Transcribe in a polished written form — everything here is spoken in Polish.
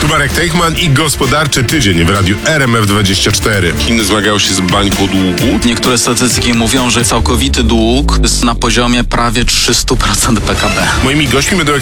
Tu Marek Teichman i gospodarczy tydzień w radiu RMF24. Chiny zmagają się z bańką długu. Niektóre statystyki mówią, że całkowity dług jest na poziomie prawie 300% PKB. Moimi gośćmi będą